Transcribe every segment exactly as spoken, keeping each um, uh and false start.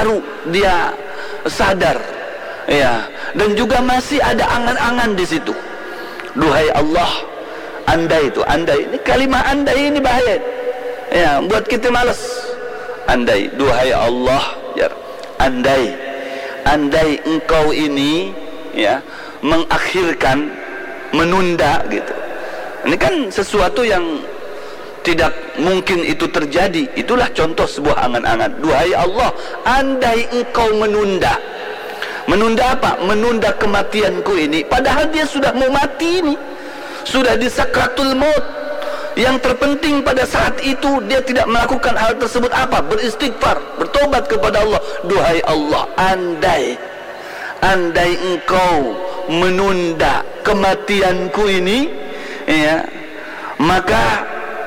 baru dia sadar, ya, dan juga masih ada angan-angan di situ. Duhai Allah, andai itu, andai ini kalimat andai ini bahaya, ya, buat kita malas. Andai, duhai Allah, ya, andai, andai engkau ini, ya, mengakhirkan, menunda gitu. Ini kan sesuatu yang tidak mungkin itu terjadi. Itulah contoh sebuah angan-angan. Duhai Allah, andai engkau menunda. Menunda apa? Menunda kematianku ini. Padahal dia sudah mau mati ini, sudah di sakratul maut. Yang terpenting pada saat itu dia tidak melakukan hal tersebut apa? Beristighfar, bertobat kepada Allah. Duhai Allah, andai, andai engkau menunda kematianku ini, ya, maka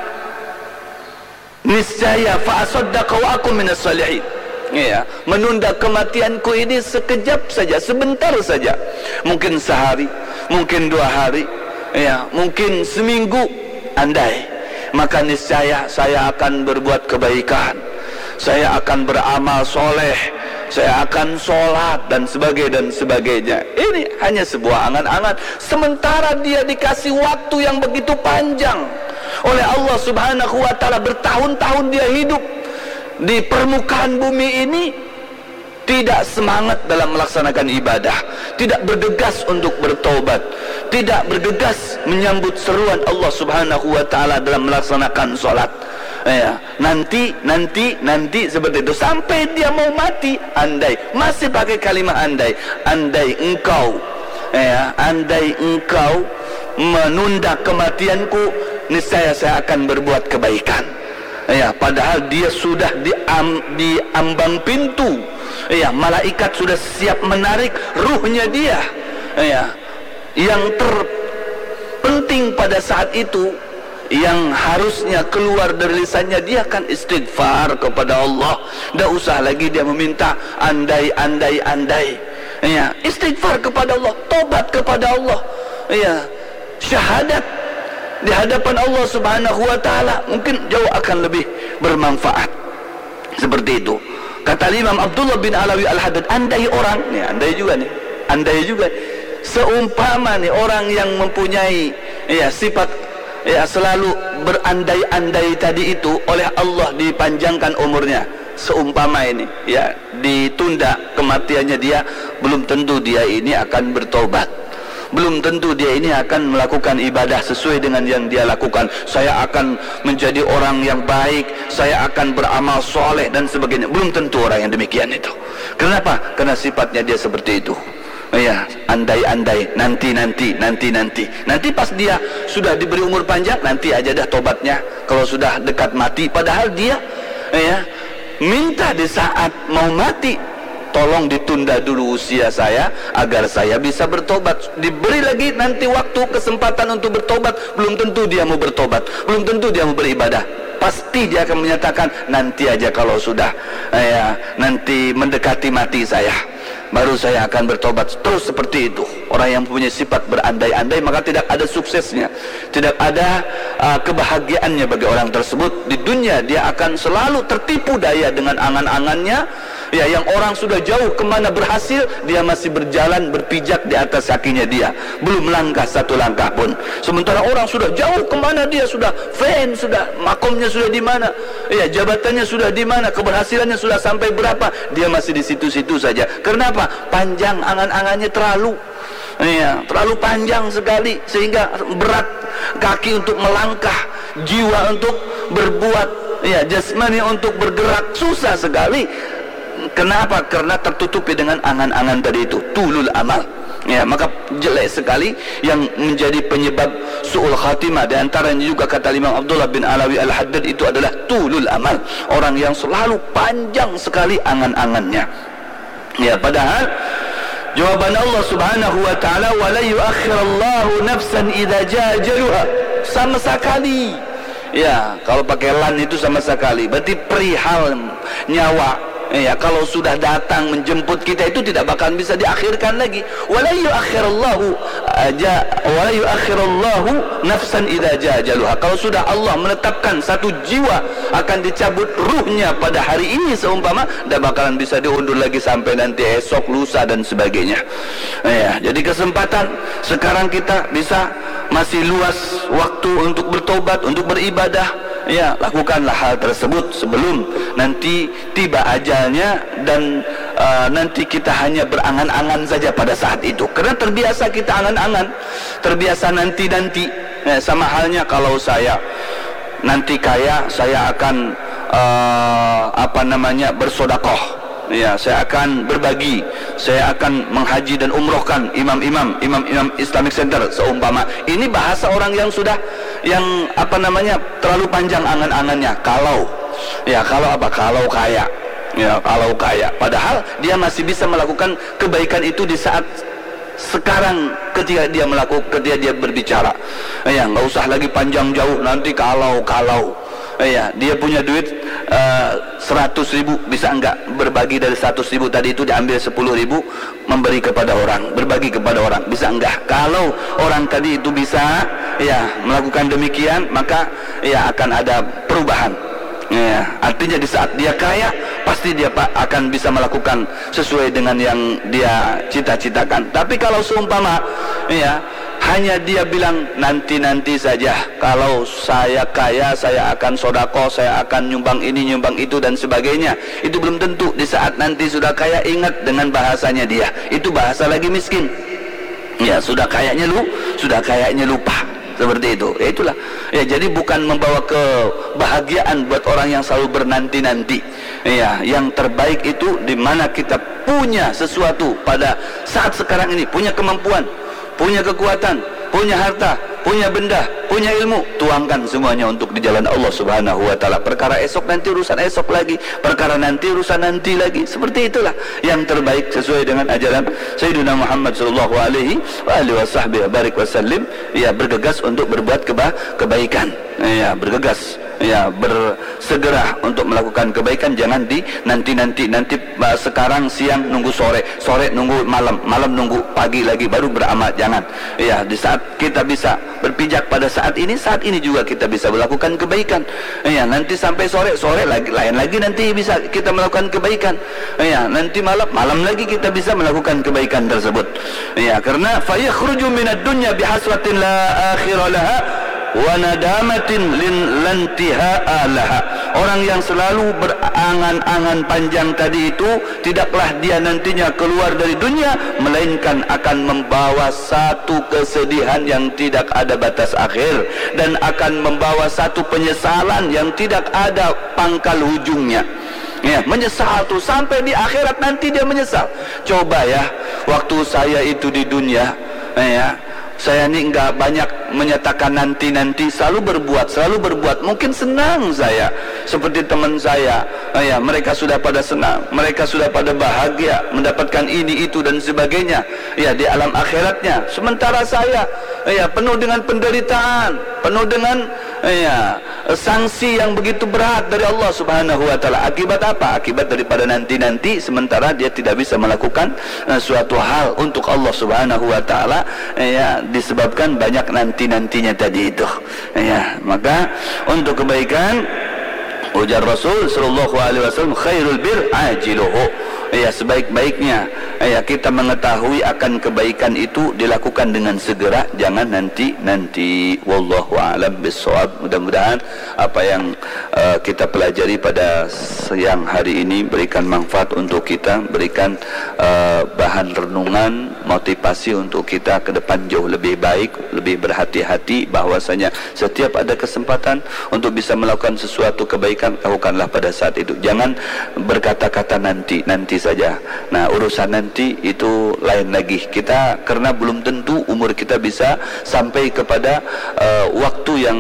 niscaya fa asaddaqa wa akum minas salihin. Ya, menunda kematianku ini sekejap saja, sebentar saja. Mungkin sehari, mungkin dua hari, ya, mungkin seminggu. Andai, maka niscaya saya akan berbuat kebaikan, saya akan beramal soleh, saya akan sholat dan sebagainya dan sebagainya. Ini hanya sebuah angan-angan, sementara dia dikasih waktu yang begitu panjang oleh Allah Subhanahu wa ta'ala. Bertahun-tahun dia hidup di permukaan bumi ini, tidak semangat dalam melaksanakan ibadah, tidak bergegas untuk bertobat, tidak bergegas menyambut seruan Allah Subhanahu wa ta'ala dalam melaksanakan sholat, ya, nanti, nanti, nanti, seperti itu sampai dia mau mati. Andai, masih pakai kalimat andai. Andai engkau, ya, andai engkau menunda kematianku, niscaya saya akan berbuat kebaikan, ya, padahal dia sudah di, am, di ambang pintu, ya, malaikat sudah siap menarik ruhnya dia, ya. Yang terpenting pada saat itu, yang harusnya keluar dari lisannya, dia akan istighfar kepada Allah. Tidak usah lagi dia meminta andai, andai, andai, ya, istighfar kepada Allah, tobat kepada Allah, ya, syahadat di hadapan Allah Subhanahu wa ta'ala mungkin jauh akan lebih bermanfaat. Seperti itu kata Imam Abdullah bin Alawi Al-Haddad, andai orang, nih, andai juga nih, andai juga, seumpama nih orang yang mempunyai, ya, sifat, ya, selalu berandai-andai tadi itu, oleh Allah dipanjangkan umurnya. Seumpama ini, ya, ditunda kematiannya dia, belum tentu dia ini akan bertobat, belum tentu dia ini akan melakukan ibadah sesuai dengan yang dia lakukan. Saya akan menjadi orang yang baik, saya akan beramal soleh dan sebagainya. Belum tentu orang yang demikian itu. Kenapa? Karena sifatnya dia seperti itu, ya, andai-andai, nanti, nanti, nanti, nanti, nanti pas dia sudah diberi umur panjang, nanti aja dah tobatnya kalau sudah dekat mati. Padahal dia, ya, minta di saat mau mati, tolong ditunda dulu usia saya agar saya bisa bertobat. Diberi lagi nanti waktu, kesempatan untuk bertobat, belum tentu dia mau bertobat, belum tentu dia mau beribadah. Pasti dia akan menyatakan nanti aja kalau sudah, ya, nanti mendekati mati saya, baru saya akan bertobat. Terus seperti itu. Orang yang punya sifat berandai-andai, maka tidak ada suksesnya, tidak ada uh, kebahagiaannya bagi orang tersebut. Di dunia dia akan selalu tertipu daya dengan angan-angannya, ya, yang orang sudah jauh kemana berhasil, dia masih berjalan berpijak di atas kakinya dia, belum melangkah satu langkah pun. Sementara orang sudah jauh kemana, dia sudah fame, sudah makomnya sudah di mana, ya, jabatannya sudah di mana, keberhasilannya sudah sampai berapa, dia masih di situ-situ saja. Kenapa? Panjang angan-angannya, terlalu, ya, terlalu panjang sekali, sehingga berat kaki untuk melangkah, jiwa untuk berbuat, ya, jasmani untuk bergerak, susah sekali. Kenapa? Karena tertutupi dengan angan-angan tadi itu, tulul amal, ya, maka jelek sekali. Yang menjadi penyebab su'ul khatimah, di antaranya juga kata Imam Abdullah bin Alawi Al-Haddad, itu adalah tulul amal, orang yang selalu panjang sekali angan-angannya, ya. Padahal jawaban Allah Subhanahu wa ta'ala, wa la yuakhirallahu nafsan idza jaa ajaluha, sama sekali, ya, kalau pakai lan itu sama sekali, berarti perihal nyawa, ya, kalau sudah datang menjemput kita itu tidak bakal bisa diakhirkan lagi. Wala yuakhirallahu aja wala yuakhirallahu nafsan idza jaa ajaluha. Kalau sudah Allah menetapkan satu jiwa akan dicabut ruhnya pada hari ini seumpama, tidak bakalan bisa diundur lagi sampai nanti esok, lusa dan sebagainya. Ya, jadi kesempatan sekarang kita bisa masih luas waktu untuk bertobat, untuk beribadah. Ya, lakukanlah hal tersebut sebelum nanti tiba ajalnya dan uh, nanti kita hanya berangan-angan saja pada saat itu. Karena terbiasa kita angan-angan, terbiasa nanti-nanti. Ya, sama halnya kalau saya nanti kaya, saya akan uh, apa namanya bersodakoh. Ya, saya akan berbagi, saya akan menghaji dan umrohkan imam-imam, imam-imam Islamic Center seumpama. Ini bahasa orang yang sudah, yang apa namanya, terlalu panjang angan-angannya. Kalau, ya kalau apa? Kalau kaya, ya kalau kaya. Padahal dia masih bisa melakukan kebaikan itu di saat sekarang ketika dia melakukan, ketika dia berbicara. Ya, nggak usah lagi panjang jauh. Nanti kalau kalau. Ya, dia punya duit seratus ribu, bisa enggak berbagi dari seratus ribu tadi itu diambil sepuluh ribu memberi kepada orang, berbagi kepada orang, bisa enggak? Kalau orang tadi itu bisa ya melakukan demikian, maka ya akan ada perubahan. Ya, artinya di saat dia kaya pasti dia pak akan bisa melakukan sesuai dengan yang dia cita-citakan. Tapi kalau seumpama ya hanya dia bilang nanti-nanti saja, kalau saya kaya saya akan sodako, saya akan nyumbang ini nyumbang itu dan sebagainya, itu belum tentu di saat nanti sudah kaya ingat dengan bahasanya dia, itu bahasa lagi miskin. Ya, sudah kayaknya lu sudah kayaknya lupa, seperti itu. Ya itulah ya, jadi bukan membawa kebahagiaan buat orang yang selalu bernanti-nanti. Ya, yang terbaik itu di mana kita punya sesuatu pada saat sekarang ini, punya kemampuan, punya kekuatan, punya harta, punya benda, punya ilmu, tuangkan semuanya untuk di jalan Allah Subhanahu wa taala. Perkara esok nanti urusan esok lagi, perkara nanti urusan nanti lagi. Seperti itulah yang terbaik sesuai dengan ajaran Sayyidina Muhammad sallallahu alaihi wa alihi wasahbihi barik wasallim. Ya, bergegas untuk berbuat keba kebaikan. Ya, bergegas, ya, bersegera untuk melakukan kebaikan. Jangan di nanti-nanti, nanti uh, sekarang siang nunggu sore, sore nunggu malam, malam nunggu pagi lagi baru beramal. Jangan. Ya, di saat kita bisa berpijak pada saat ini, saat ini juga kita bisa melakukan kebaikan. Ya, nanti sampai sore, sore lagi lain lagi nanti bisa kita melakukan kebaikan. Ya, nanti malam, malam lagi kita bisa melakukan kebaikan tersebut. Ya, karena fa yakhruju minad dunya bihasratin la akhira laha wa nadamatin lin lantihaa laha. Orang yang selalu berangan-angan panjang tadi itu, tidaklah dia nantinya keluar dari dunia melainkan akan membawa satu kesedihan yang tidak ada batas akhir, dan akan membawa satu penyesalan yang tidak ada pangkal ujungnya. Ya, menyesal tuh sampai di akhirat nanti dia menyesal. Coba ya, waktu saya itu di dunia, ya, saya ini enggak banyak menyatakan nanti-nanti, selalu berbuat, selalu berbuat. Mungkin senang saya, seperti teman saya, ya, mereka sudah pada senang, mereka sudah pada bahagia, mendapatkan ini, itu, dan sebagainya, ya, di alam akhiratnya. Sementara saya, ya, penuh dengan penderitaan, penuh dengan, ya, sanksi yang begitu berat dari Allah Subhanahu wa taala. Akibat apa? Akibat daripada nanti-nanti, sementara dia tidak bisa melakukan uh, suatu hal untuk Allah Subhanahu wa taala, ya, disebabkan banyak nanti-nantinya tadi itu. Ya, maka untuk kebaikan, ujar Rasul sallallahu alaihi wasallam, khairul bir ajiluhu. Ya, sebaik-baiknya ya kita mengetahui akan kebaikan itu dilakukan dengan segera, jangan nanti-nanti. Wallahu a'lam bissawab. Mudah-mudahan apa yang uh, kita pelajari pada siang hari ini berikan manfaat untuk kita, berikan uh, bahan renungan, motivasi untuk kita ke depan jauh lebih baik, lebih berhati-hati, bahwasanya setiap ada kesempatan untuk bisa melakukan sesuatu kebaikan, lakukanlah pada saat itu. Jangan berkata-kata nanti, nanti saja. Nah, urusan nanti itu lain lagi. Kita karena belum tentu umur kita bisa sampai kepada uh, waktu yang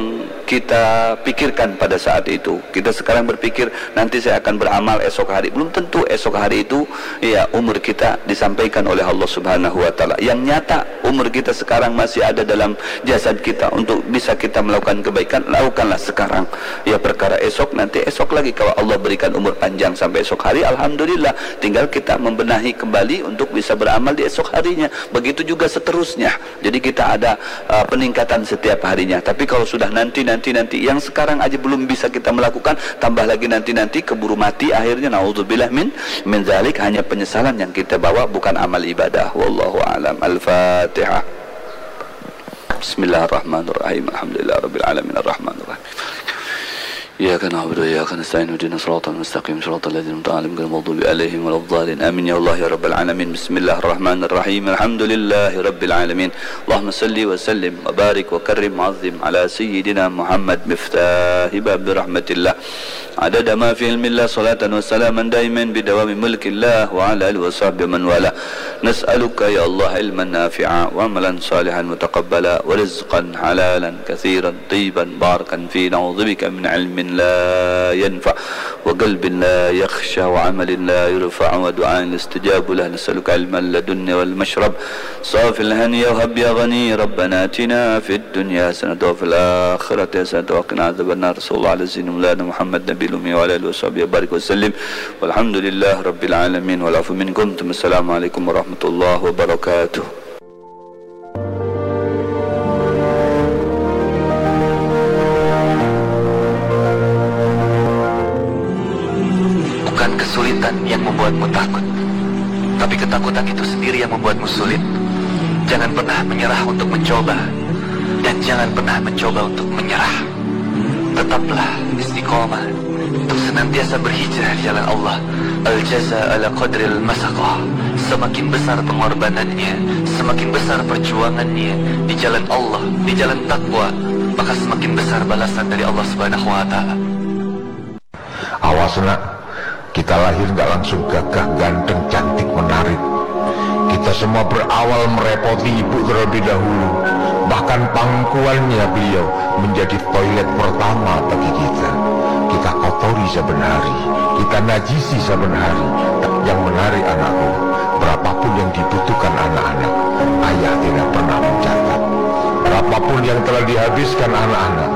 kita pikirkan pada saat itu. Kita sekarang berpikir nanti saya akan beramal esok hari. Belum tentu esok hari itu ya umur kita disampaikan oleh Allah Subhanahu wa taala. Yang nyata umur kita sekarang masih ada dalam jasad kita untuk bisa kita melakukan kebaikan, lakukanlah sekarang. Ya perkara esok nanti esok lagi, kalau Allah berikan umur panjang sampai esok hari, alhamdulillah, tinggal kita membenahi kembali untuk bisa beramal di esok harinya. Begitu juga seterusnya. Jadi kita ada uh, peningkatan setiap harinya. Tapi kalau sudah nanti nanti nanti yang sekarang aja belum bisa kita melakukan, tambah lagi nanti nanti keburu mati akhirnya, naudzubillah min min zalik, hanya penyesalan yang kita bawa, bukan amal ibadah. Wallahu a'lam. Al-Fatihah. Bismillahirrahmanirrahim. Alhamdulillahirabbil alamin arrahmanirrahim. إياك نعبد وإياك نستعين اهدنا الصراط المستقيم صراط الذين أنعمت عليهم غير المغضوب عليهم ولا الضالين آمين يا الله يا رب العالمين. بسم الله الرحمن الرحيم. الحمد لله رب العالمين. اللهم صل وسلم وبارك وكرم وعظم على سيدنا محمد مفتاح باب رحمة الله عدد ما في علم الله صلاة وسلاما دائما بدوام ملك الله وعلى آله وصحبه من والاه. نسألك يا الله علما نافعا وعملا صالحا متقبلا ورزقا حلالا كثيرا طيبا باركا فيه. نعوذ بك من علم لا ينفع وقلب لا يخشى وعمل لا يرفع ودعاء يستجاب له. نسألك علما لدنيا والمشرب صافي الهني وهب يا غني. ربنا آتنا في الدنيا حسنة وفي الآخرة حسنة وقنا عذاب النار. صلى الله على سيدنا مولانا محمد نبي الأمي وعلى آله وصحبه وبارك وسلم والحمد لله رب العالمين والعفو منكم. السلام عليكم ورحمة الله وبركاته. Kesulitan yang membuatmu takut, tapi ketakutan itu sendiri yang membuatmu sulit. Jangan pernah menyerah untuk mencoba, dan jangan pernah mencoba untuk menyerah. Tetaplah istiqomah untuk senantiasa berhijrah di jalan Allah. Al-jaza ala qadril masaqah. Semakin besar pengorbanannya, semakin besar perjuangannya di jalan Allah, di jalan takwa, maka semakin besar balasan dari Allah Subhanahu wa taala. Awas nak, kita lahir gak langsung gagah, ganteng, cantik, menarik. Kita semua berawal merepoti ibu terlebih dahulu. Bahkan pangkuannya beliau menjadi toilet pertama bagi kita. Kita kotori saben hari, kita najisi saben hari. Yang menarik anakku, berapapun yang dibutuhkan anak-anak, ayah tidak pernah mencatat. Berapapun yang telah dihabiskan anak-anak,